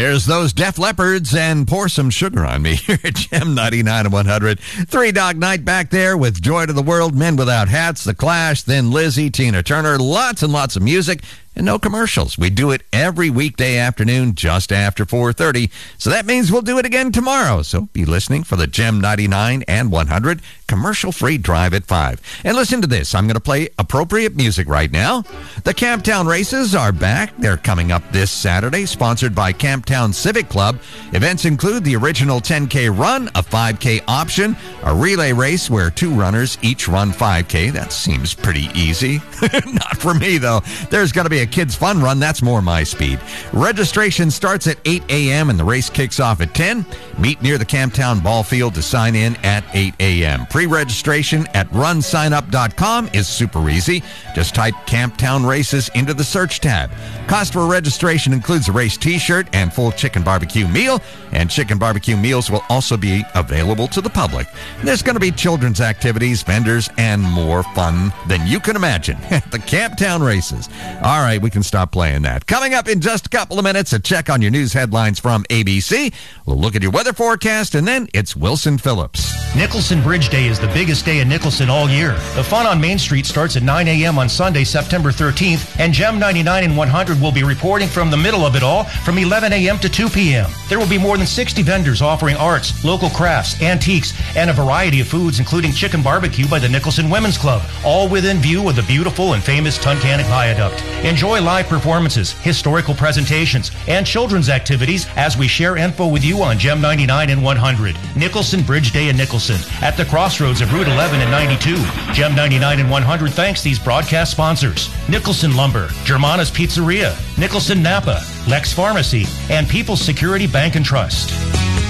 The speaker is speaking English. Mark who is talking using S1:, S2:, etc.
S1: There's those Def Leppards and Pour Some Sugar on Me here at Gem 99 and 100. Three Dog Night back there with Joy to the World, Men Without Hats, The Clash, Thin Lizzy, Tina Turner, lots and lots of music. And no commercials. We do it every weekday afternoon just after 4:30. So that means we'll do it again tomorrow. So be listening for the Gem 99 and 100 commercial-free drive at 5. And listen to this. I'm going to play appropriate music right now. The Camptown races are back. They're coming up this Saturday, sponsored by Camptown Civic Club. Events include the original 10K run, a 5K option, a relay race where two runners each run 5K. That seems pretty easy. Not for me, though. There's going to be a kids' fun run. That's more my speed. Registration starts at 8 a.m. and the race kicks off at 10. Meet near the Camptown Ball Field to sign in at 8 a.m. Pre-registration at runsignup.com is super easy. Just type Camptown Races into the search tab. Cost for registration includes a race t-shirt and full chicken barbecue meal, and chicken barbecue meals will also be available to the public. There's going to be children's activities, vendors, and more fun than you can imagine at the Camptown Races. All right, we can stop playing that. Coming up in just a couple of minutes, a check on your news headlines from ABC. We'll look at your weather forecast, and then it's Wilson Phillips.
S2: Nicholson Bridge Day is the biggest day in Nicholson all year. The fun on Main Street starts at 9 a.m. on Sunday, September 13th, and Gem 99 and 100 will be reporting from the middle of it all from 11 a.m. to 2 p.m. There will be more than 60 vendors offering arts, local crafts, antiques, and a variety of foods, including chicken barbecue by the Nicholson Women's Club, all within view of the beautiful and famous Tunkhannock Viaduct. Enjoy live performances, historical presentations, and children's activities as we share info with you on Gem 99 and 100. Nicholson Bridge Day in Nicholson at the crossroads of Route 11 and 92. Gem 99 and 100 thanks these broadcast sponsors: Nicholson Lumber, Germana's Pizzeria, Nicholson Napa, Lex Pharmacy, and People's Security Bank and Trust.